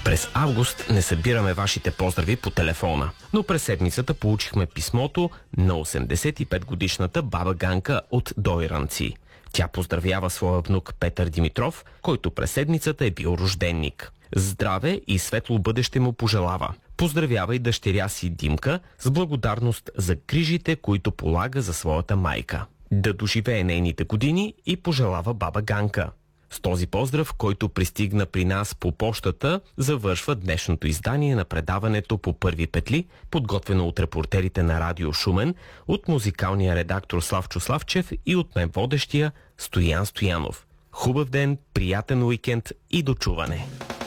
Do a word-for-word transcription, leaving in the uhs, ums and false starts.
През август не събираме вашите поздрави по телефона, но през седмицата получихме писмото на осемдесет и пет годишната баба Ганка от Дойранци. Тя поздравява своя внук Петър Димитров, който през седмицата е бил рожденник. Здраве и светло бъдеще му пожелава. Поздравява и дъщеря си Димка с благодарност за грижите, които полага за своята майка. Да доживее нейните години и пожелава баба Ганка. С този поздрав, който пристигна при нас по пощата, завършва днешното издание на предаването по първи петли, подготвено от репортерите на Радио Шумен, от музикалния редактор Славчо Славчев и от мен водещия Стоян Стоянов. Хубав ден, приятен уикенд и до чуване!